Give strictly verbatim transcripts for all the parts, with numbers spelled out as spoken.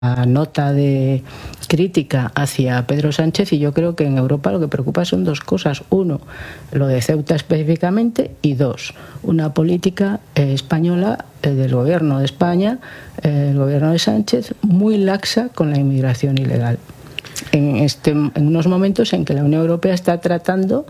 nota de crítica hacia Pedro Sánchez, y yo creo que en Europa lo que preocupa son dos cosas. Uno, lo de Ceuta específicamente, y dos, una política eh, española eh, del gobierno de España, eh, el gobierno de Sánchez, muy laxa con la inmigración ilegal. En, este, en unos momentos en que la Unión Europea está tratando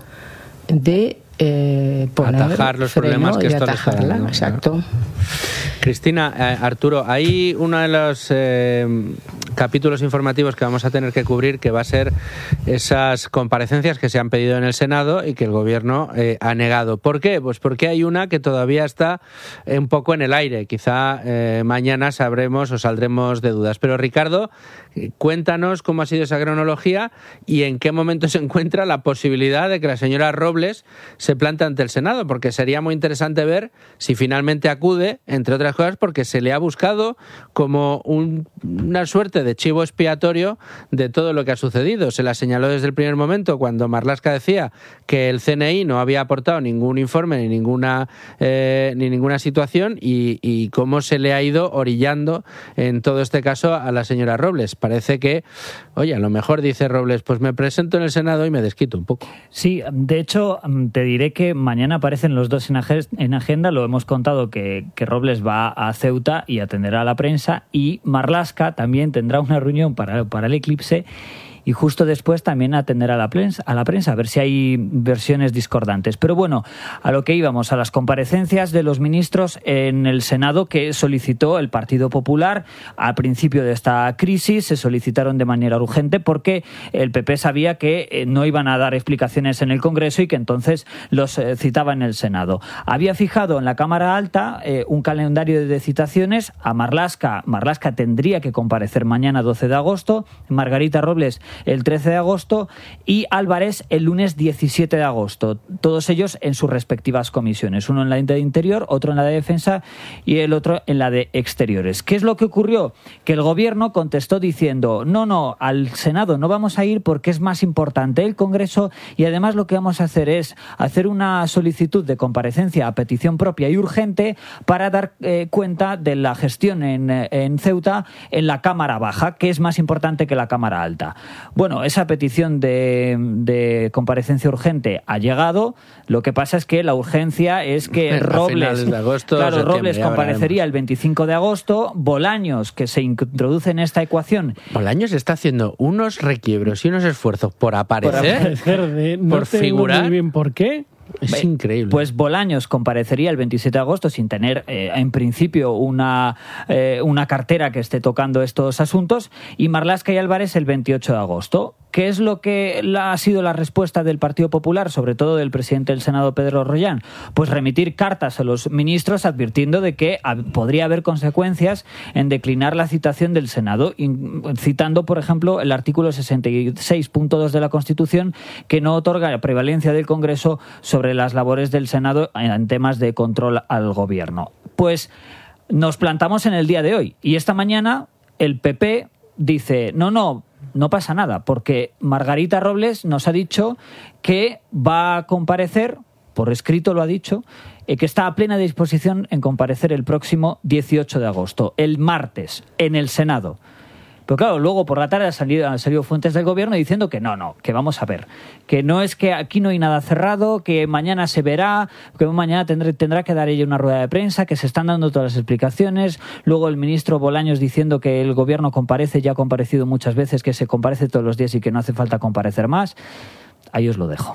de eh, poner atajar los freno problemas que y esto atajarla, les da, ¿no? exacto. Cristina, eh, Arturo, hay uno de los eh, capítulos informativos que vamos a tener que cubrir, que va a ser esas comparecencias que se han pedido en el Senado y que el Gobierno eh, ha negado. ¿Por qué? Pues porque hay una que todavía está eh, un poco en el aire. Quizá eh, mañana sabremos o saldremos de dudas. Pero Ricardo, eh, cuéntanos cómo ha sido esa cronología y en qué momento se encuentra la posibilidad de que la señora Robles se plante ante el Senado, porque sería muy interesante ver si finalmente acude, entre otras cosas porque se le ha buscado como un, una suerte de chivo expiatorio de todo lo que ha sucedido. Se la señaló desde el primer momento cuando Marlaska decía que el C N I no había aportado ningún informe ni ninguna eh, ni ninguna situación, y, y cómo se le ha ido orillando en todo este caso a la señora Robles. Parece que, oye, a lo mejor dice Robles, pues me presento en el Senado y me desquito un poco. Sí, de hecho, te diré que mañana aparecen los dos en, ag- en agenda. Lo hemos contado que, que Robles va a Ceuta y atenderá a la prensa, y Marlaska también tendrá una reunión para, para el eclipse, y justo después también atenderá a la prensa, a la prensa, a ver si hay versiones discordantes. Pero bueno, a lo que íbamos, a las comparecencias de los ministros en el Senado que solicitó el Partido Popular al principio de esta crisis. Se solicitaron de manera urgente porque el P P sabía que no iban a dar explicaciones en el Congreso y que entonces los eh, citaba en el Senado. Había fijado en la Cámara Alta eh, un calendario de citaciones. A Marlaska, Marlaska tendría que comparecer mañana doce de agosto, Margarita Robles el trece de agosto y Álvarez el lunes diecisiete de agosto. Todos ellos en sus respectivas comisiones. Uno en la de Interior, otro en la de Defensa y el otro en la de Exteriores. ¿Qué es lo que ocurrió? Que el Gobierno contestó diciendo no, no, al Senado no vamos a ir porque es más importante el Congreso, y además lo que vamos a hacer es hacer una solicitud de comparecencia a petición propia y urgente para dar eh, cuenta de la gestión en, en Ceuta en la Cámara Baja, que es más importante que la Cámara Alta. Bueno, esa petición de, de comparecencia urgente ha llegado. Lo que pasa es que la urgencia es que Robles, de agosto, claro, Robles ya comparecería el veinticinco de agosto. Bolaños, que se introduce en esta ecuación. Bolaños está haciendo unos requiebros y unos esfuerzos por aparecer, por, aparecer de, no por figurar. Muy bien por qué. Es increíble. Pues Bolaños comparecería el veintisiete de agosto sin tener, eh, en principio, una, eh, una cartera que esté tocando estos asuntos, y Marlaska y Álvarez el veintiocho de agosto. ¿Qué es lo que la, ha sido la respuesta del Partido Popular, sobre todo del presidente del Senado, Pedro Rollán? Pues remitir cartas a los ministros advirtiendo de que a, podría haber consecuencias en declinar la citación del Senado, in, citando, por ejemplo, el artículo sesenta y seis punto dos de la Constitución, que no otorga la prevalencia del Congreso sobre las labores del Senado en temas de control al Gobierno. Pues nos plantamos en el día de hoy, y esta mañana el P P dice no, no, no pasa nada, porque Margarita Robles nos ha dicho que va a comparecer, por escrito lo ha dicho, eh, que está a plena disposición en comparecer el próximo dieciocho de agosto, el martes, en el Senado. Pero claro, luego por la tarde han salido, han salido fuentes del Gobierno diciendo que no, no, que vamos a ver, que no es que aquí no hay nada cerrado, que mañana se verá, que mañana tendrá, tendrá que dar ella una rueda de prensa, que se están dando todas las explicaciones. Luego el ministro Bolaños diciendo que el Gobierno comparece, ya ha comparecido muchas veces, que se comparece todos los días y que no hace falta comparecer más. Ahí os lo dejo.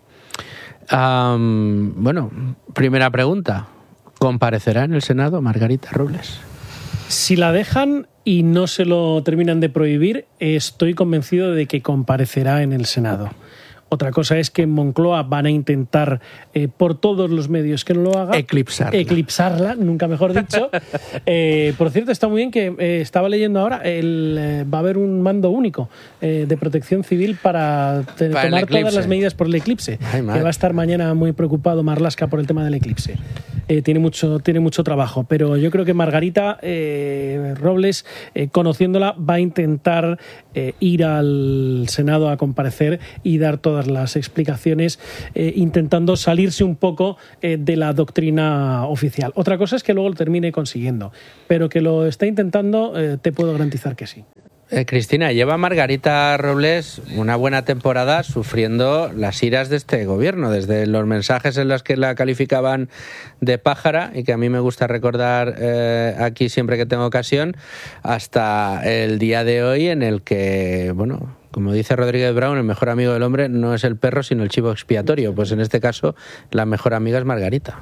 Um, bueno, primera pregunta. ¿Comparecerá en el Senado Margarita Robles? Si la dejan y no se lo terminan de prohibir, estoy convencido de que comparecerá en el Senado. Otra cosa es que en Moncloa van a intentar, eh, por todos los medios que no lo haga, eclipsarla, eclipsarla nunca mejor dicho. eh, por cierto, está muy bien que eh, estaba leyendo ahora, el, eh, va a haber un mando único eh, de protección civil para, te, para tomar todas las medidas por el eclipse. Ay, que va a estar mañana muy preocupado Marlaska por el tema del eclipse. Eh, tiene mucho tiene mucho trabajo, pero yo creo que Margarita eh, Robles, eh, conociéndola, va a intentar eh, ir al Senado a comparecer y dar todas todas las explicaciones, eh, intentando salirse un poco eh, de la doctrina oficial. Otra cosa es que luego lo termine consiguiendo, pero que lo está intentando, eh, te puedo garantizar que sí. Eh, Cristina, lleva Margarita Robles una buena temporada sufriendo las iras de este gobierno, desde los mensajes en los que la calificaban de pájara, y que a mí me gusta recordar eh, aquí siempre que tengo ocasión, hasta el día de hoy en el que, bueno, como dice Rodríguez Brown, el mejor amigo del hombre no es el perro sino el chivo expiatorio. Pues en este caso la mejor amiga es Margarita.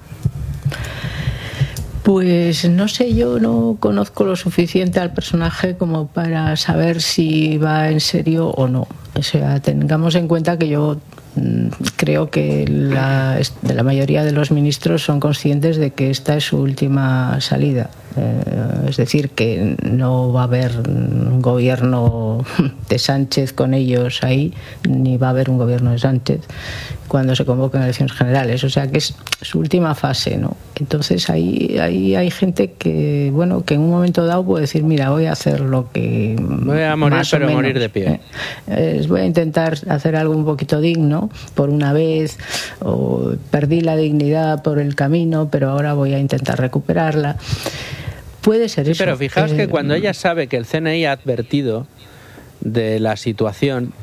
Pues no sé, yo no conozco lo suficiente al personaje como para saber si va en serio o no. O sea, tengamos en cuenta que yo mmm, creo que la, de la mayoría de los ministros son conscientes de que esta es su última salida. Eh, es decir, que no va a haber un gobierno de Sánchez con ellos ahí, ni va a haber un gobierno de Sánchez cuando se convoquen elecciones generales. O sea, que es su última fase, ¿no? Entonces ahí, ahí hay gente que, bueno, que en un momento dado puede decir, mira, voy a hacer lo que... Voy a morir, pero menos, morir de pie. Eh, eh, voy a intentar hacer algo un poquito digno por una vez, o perdí la dignidad por el camino, pero ahora voy a intentar recuperarla. Puede ser sí, eso. Pero fijaos eh, que cuando ella sabe que el C N I ha advertido de la situación,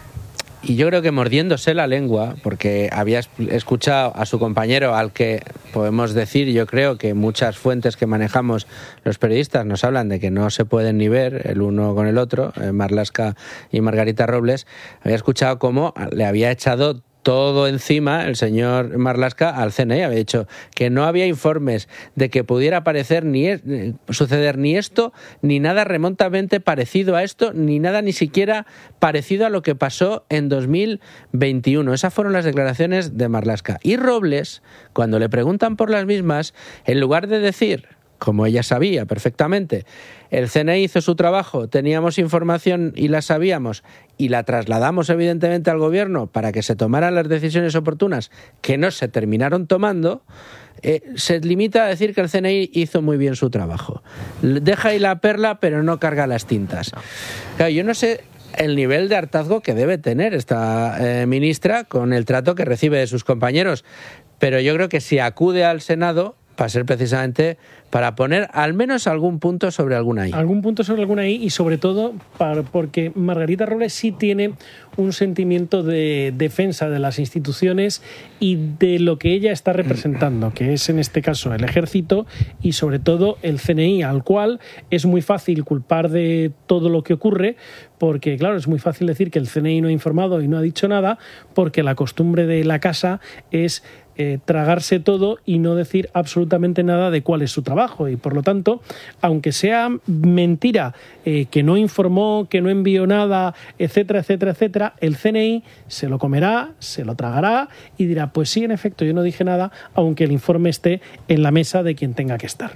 y yo creo que mordiéndose la lengua, porque había escuchado a su compañero, al que podemos decir, yo creo que muchas fuentes que manejamos los periodistas nos hablan de que no se pueden ni ver el uno con el otro, eh, Marlaska y Margarita Robles, había escuchado cómo le había echado todo encima el señor Marlaska al C N I. Había dicho que no había informes de que pudiera parecer ni es, suceder ni esto, ni nada remotamente parecido a esto, ni nada ni siquiera parecido a lo que pasó en dos mil veintiuno. Esas fueron las declaraciones de Marlaska. Y Robles, cuando le preguntan por las mismas, en lugar de decir, como ella sabía perfectamente, el C N I hizo su trabajo, teníamos información y la sabíamos, y la trasladamos evidentemente al gobierno para que se tomaran las decisiones oportunas que no se terminaron tomando, eh, se limita a decir que el C N I hizo muy bien su trabajo. Deja ahí la perla, pero no carga las tintas. Claro, yo no sé el nivel de hartazgo que debe tener esta eh, ministra con el trato que recibe de sus compañeros, pero yo creo que si acude al Senado va a ser precisamente para poner al menos algún punto sobre alguna I. Algún punto sobre alguna I, y sobre todo para, porque Margarita Robles sí tiene un sentimiento de defensa de las instituciones y de lo que ella está representando, que es en este caso el Ejército y sobre todo el C N I, al cual es muy fácil culpar de todo lo que ocurre, porque claro, es muy fácil decir que el C N I no ha informado y no ha dicho nada, porque la costumbre de la casa es Eh, tragarse todo y no decir absolutamente nada de cuál es su trabajo, y por lo tanto, aunque sea mentira, eh, que no informó, que no envió nada, etcétera, etcétera, etcétera, el C N I se lo comerá, se lo tragará y dirá, pues sí, en efecto, yo no dije nada, aunque el informe esté en la mesa de quien tenga que estar.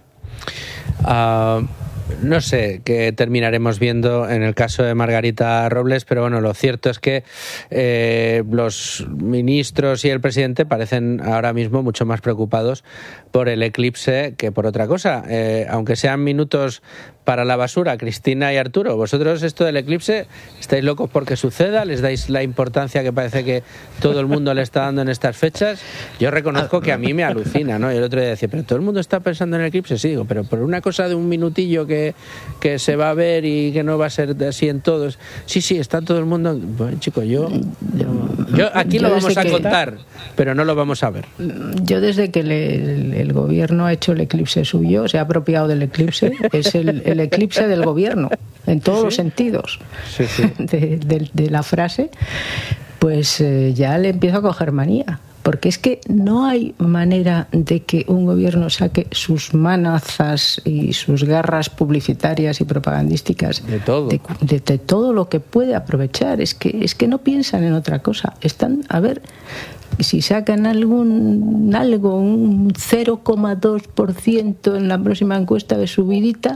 Uh... No sé qué terminaremos viendo en el caso de Margarita Robles, pero bueno, lo cierto es que eh, los ministros y el presidente parecen ahora mismo mucho más preocupados por el eclipse que por otra cosa. Eh, aunque sean minutos para la basura, Cristina y Arturo, vosotros esto del eclipse, ¿estáis locos porque suceda? ¿Les dais la importancia que parece que todo el mundo le está dando en estas fechas? Yo reconozco que a mí me alucina, ¿no? Y el otro día decía, pero todo el mundo está pensando en el eclipse. Sí, digo, pero por una cosa de un minutillo que, que se va a ver y que no va a ser así en todos. Sí, sí, está todo el mundo... Bueno, chicos, yo, yo, yo aquí yo lo vamos a contar, pero no lo vamos a ver. Yo desde que le, el, el gobierno ha hecho el eclipse suyo, se ha apropiado del eclipse, es el, el eclipse del gobierno, en todos ¿Sí? los sentidos sí, sí. De, de, de la frase, pues eh, ya le empiezo a coger manía. Porque es que no hay manera de que un gobierno saque sus manazas y sus garras publicitarias y propagandísticas de todo, de, de, de todo lo que puede aprovechar. Es que, es que no piensan en otra cosa. Están, a ver, si sacan algún algo, un cero coma dos por ciento en la próxima encuesta de subidita,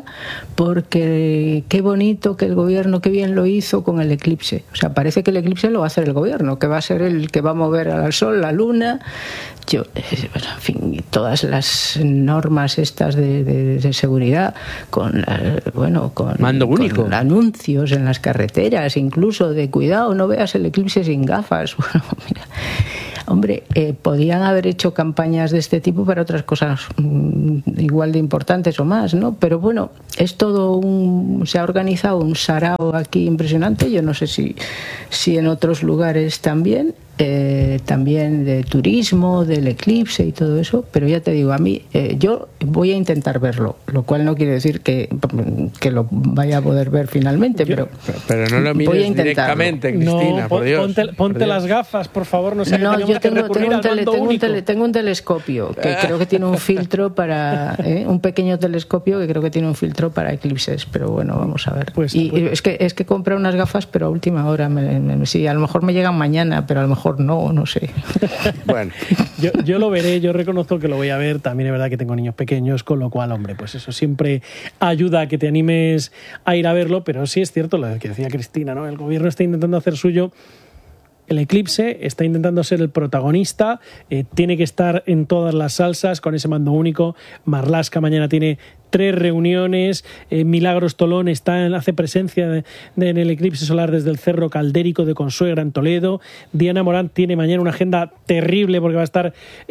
porque qué bonito que el gobierno, qué bien lo hizo con el eclipse. O sea, parece que el eclipse lo va a hacer el gobierno, que va a ser el que va a mover al sol, la luna. Yo, bueno, en fin, todas las normas estas de, de, de seguridad, con, bueno, con, mando único, con anuncios en las carreteras, incluso de cuidado, no veas el eclipse sin gafas. Bueno, mira, hombre, eh, podían haber hecho campañas de este tipo para otras cosas mmm, igual de importantes o más, ¿no? Pero bueno, es todo un, se ha organizado un sarao aquí impresionante. Yo no sé si, si en otros lugares también. Eh, también de turismo, del eclipse y todo eso, pero ya te digo, a mí, eh, yo voy a intentar verlo, lo cual no quiere decir que, que lo vaya a poder ver finalmente, yo, pero, pero no lo mires directamente, Cristina, no, por Dios. Ponte, ponte por las Dios. Gafas, por favor, no sé. No, yo tengo, tengo, un tele, tengo, un tele, tengo un telescopio que creo que tiene un filtro para, ¿eh? un pequeño telescopio que creo que tiene un filtro para eclipses, pero bueno, vamos a ver. Pues, y pues. es que es que compré unas gafas, pero a última hora, me, me, sí, a lo mejor me llegan mañana, pero a lo mejor no, no sé. Bueno, yo, yo lo veré, yo reconozco que lo voy a ver. También es verdad que tengo niños pequeños, con lo cual, hombre, pues eso siempre ayuda a que te animes a ir a verlo, pero sí es cierto lo que decía Cristina, ¿no? El gobierno está intentando hacer suyo el eclipse, está intentando ser el protagonista, eh, tiene que estar en todas las salsas con ese mando único. Marlaska mañana tiene tres reuniones, eh, Milagros Tolón está en, hace presencia de, de, en el eclipse solar desde el Cerro Caldérico de Consuegra en Toledo. Diana Morán tiene mañana una agenda terrible porque va a estar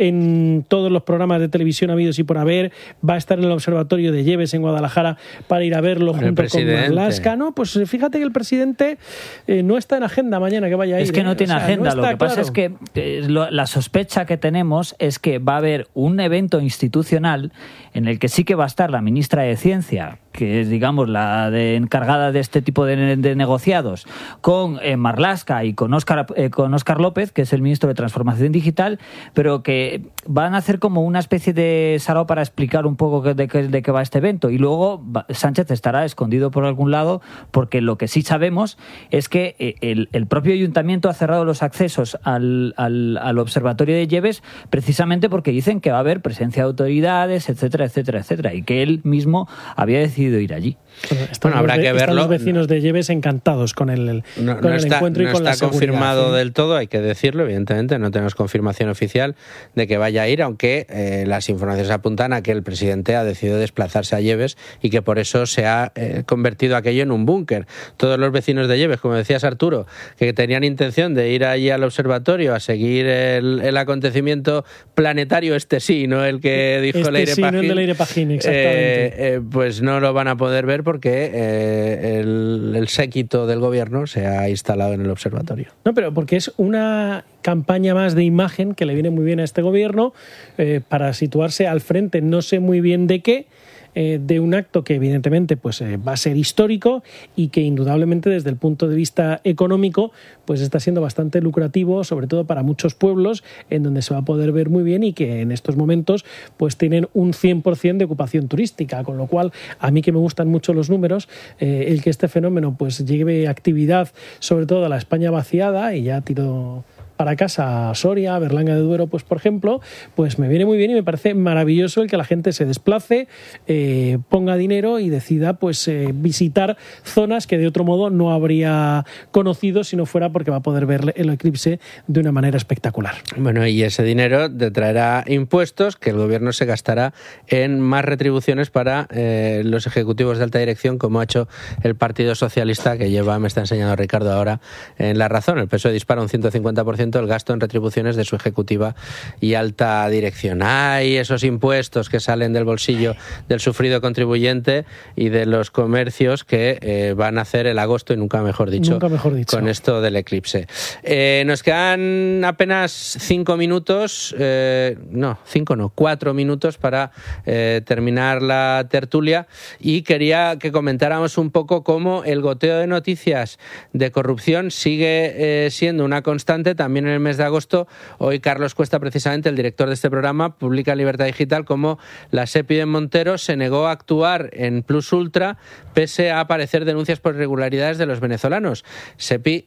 en todos los programas de televisión habidos y por haber, va a estar en el Observatorio de Lleves en Guadalajara para ir a verlo con junto con Marlaska. No, pues fíjate que el presidente eh, no está en agenda mañana que vaya a ir. Es que no eh. tiene o sea, agenda, no lo que claro. pasa es que eh, lo, la sospecha que tenemos es que va a haber un evento institucional en el que sí que va a estar la ministra de Ciencia, que es, digamos, la de encargada de este tipo de, de negociados, con eh, Marlaska y con Óscar, eh, con Óscar López, que es el ministro de Transformación Digital, pero que van a hacer como una especie de sarao para explicar un poco de qué de qué va este evento. Y luego Sánchez estará escondido por algún lado, porque lo que sí sabemos es que eh, el, el propio ayuntamiento ha cerrado los accesos al, al, al Observatorio de Lleves precisamente porque dicen que va a haber presencia de autoridades, etcétera, etcétera, etcétera, y que él mismo había decidido ir allí. Bueno, bueno habrá que verlo. Están los vecinos de Lleves encantados con el, el, no, con no el está, encuentro y no con la seguridad. No está confirmado ¿sí? del todo, hay que decirlo, evidentemente, no tenemos confirmación oficial de que vaya a ir, aunque eh, las informaciones apuntan a que el presidente ha decidido desplazarse a Lleves y que por eso se ha eh, convertido aquello en un búnker. Todos los vecinos de Lleves, como decías Arturo, que tenían intención de ir allí al observatorio a seguir el, el acontecimiento planetario, este sí, no el que dijo este Leire sí, Pajín, no el de Leire Pajín, exactamente. Eh, eh, pues no lo van a poder ver porque eh, el, el séquito del gobierno se ha instalado en el observatorio. No, pero porque es una campaña más de imagen que le viene muy bien a este gobierno eh, para situarse al frente, no sé muy bien de qué, eh, de un acto que evidentemente pues eh, va a ser histórico y que indudablemente desde el punto de vista económico pues está siendo bastante lucrativo, sobre todo para muchos pueblos en donde se va a poder ver muy bien y que en estos momentos pues tienen un cien por ciento de ocupación turística, con lo cual a mí que me gustan mucho los números, eh, el que este fenómeno pues lleve actividad sobre todo a la España vaciada, y ya tiro para casa a Soria, Berlanga de Duero, pues por ejemplo, pues me viene muy bien y me parece maravilloso el que la gente se desplace, eh, ponga dinero y decida pues eh, visitar zonas que de otro modo no habría conocido si no fuera porque va a poder ver el eclipse de una manera espectacular. Bueno, y ese dinero te traerá impuestos que el gobierno se gastará en más retribuciones para eh, los ejecutivos de alta dirección, como ha hecho el Partido Socialista, que lleva, me está enseñando Ricardo ahora, en La Razón. El P S O E dispara un ciento cincuenta por ciento el gasto en retribuciones de su ejecutiva y alta dirección. Hay esos impuestos que salen del bolsillo del sufrido contribuyente y de los comercios que eh, van a hacer el agosto, y nunca mejor dicho, nunca mejor dicho. con esto del eclipse. Eh, nos quedan apenas cinco minutos, eh, no, cinco no, cuatro minutos para eh, terminar la tertulia, y quería que comentáramos un poco cómo el goteo de noticias de corrupción sigue eh, siendo una constante también en el mes de agosto. Hoy Carlos Cuesta, precisamente el director de este programa, publica en Libertad Digital cómo la SEPI de Montero se negó a actuar en Plus Ultra pese a aparecer denuncias por irregularidades de los venezolanos. SEPI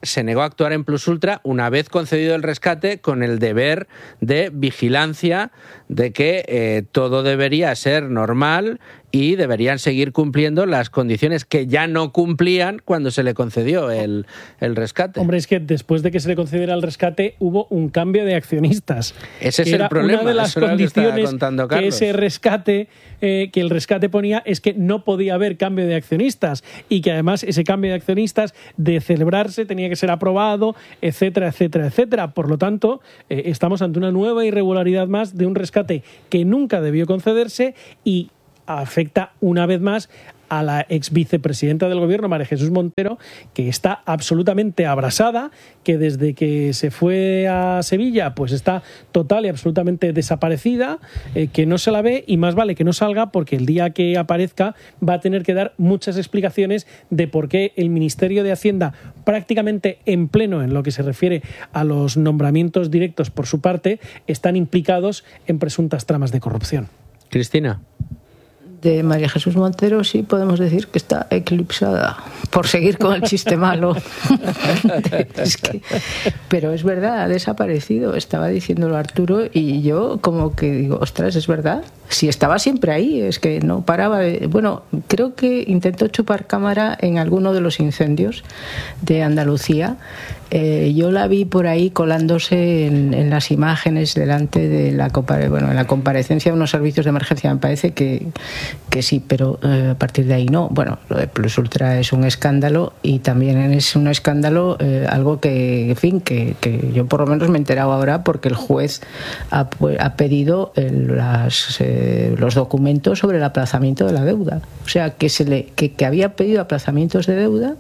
se negó a actuar en plus ultra una vez concedido el rescate, con el deber de vigilancia de que eh, todo debería ser normal y deberían seguir cumpliendo las condiciones que ya no cumplían cuando se le concedió el, el rescate. Hombre, es que después de que se le concediera el rescate hubo un cambio de accionistas. Ese es el problema. Una de las condiciones que, que ese rescate, eh, que el rescate ponía, es que no podía haber cambio de accionistas y que además ese cambio de accionistas, de celebrarse, tenía que ser aprobado, etcétera, etcétera, etcétera. Por lo tanto, eh, estamos ante una nueva irregularidad más de un rescate que nunca debió concederse y afecta una vez más a la ex vicepresidenta del gobierno, María Jesús Montero, que está absolutamente abrasada, que desde que se fue a Sevilla pues está total y absolutamente desaparecida, eh, que no se la ve y más vale que no salga, porque el día que aparezca va a tener que dar muchas explicaciones de por qué el Ministerio de Hacienda, prácticamente en pleno en lo que se refiere a los nombramientos directos por su parte, están implicados en presuntas tramas de corrupción. Cristina. De María Jesús Montero sí podemos decir que está eclipsada, por seguir con el chiste malo. Es que, pero es verdad, ha desaparecido, estaba diciéndolo Arturo y yo como que digo, ostras, es verdad, si estaba siempre ahí, es que no paraba de... Bueno, creo que intentó chupar cámara en alguno de los incendios de Andalucía. Eh, yo la vi por ahí colándose en, en las imágenes delante de la, bueno, en la comparecencia de unos servicios de emergencia. Me parece que, que sí, pero eh, a partir de ahí no. Bueno, lo de Plus Ultra es un escándalo y también es un escándalo, eh, algo que, en fin, que, que yo por lo menos me he enterado ahora porque el juez ha, ha pedido el, las, eh, los documentos sobre el aplazamiento de la deuda. O sea, que, se le, que, que había pedido aplazamientos de deuda.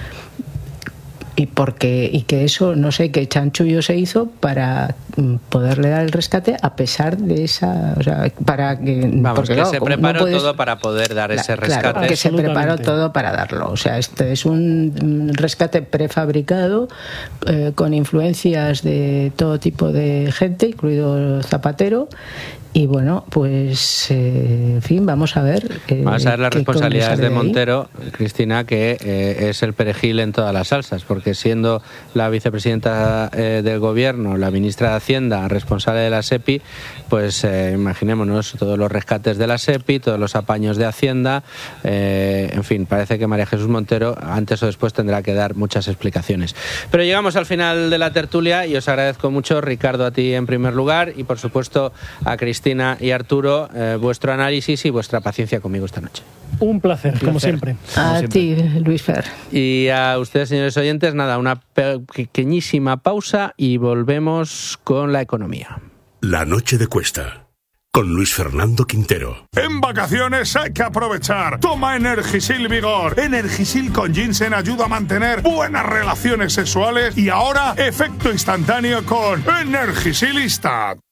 Y porque y que eso, no sé qué chanchullo se hizo para poderle dar el rescate a pesar de esa, o sea, para que vamos, porque, que no, se preparó no puedes, todo para poder dar la, ese rescate. Claro, que se preparó todo para darlo. O sea, este es un rescate prefabricado eh, con influencias de todo tipo de gente, incluido Zapatero. Y bueno, pues, eh, en fin, vamos a ver. Eh, vamos a ver las responsabilidades de Montero, Cristina, que eh, es el perejil en todas las salsas, porque siendo la vicepresidenta eh, del gobierno, la ministra de Hacienda, responsable de la SEPI, pues eh, imaginémonos todos los rescates de la SEPI, todos los apaños de Hacienda, eh, en fin, parece que María Jesús Montero antes o después tendrá que dar muchas explicaciones. Pero llegamos al final de la tertulia y os agradezco mucho, Ricardo, a ti en primer lugar y por supuesto a Cristina y Arturo, eh, vuestro análisis y vuestra paciencia conmigo esta noche. Un placer, Un placer. como siempre. A como ti, siempre. Luis Fer. Y a ustedes, señores oyentes, nada, una pequeñísima pausa y volvemos con la economía. La noche de Cuesta, con Luis Fernando Quintero. En vacaciones hay que aprovechar. Toma Energisil Vigor. Energisil con ginseng ayuda a mantener buenas relaciones sexuales y ahora efecto instantáneo con Energisilista.